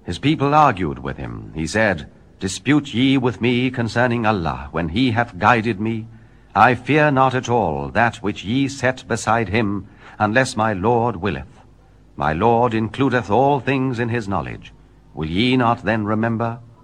His people argued with him. He said, Dispute ye with me concerning Allah, when he hath guided me? I fear not at all that which ye set beside him, unless my Lord willeth. My Lord includeth all things in his knowledge. Will ye not then remember?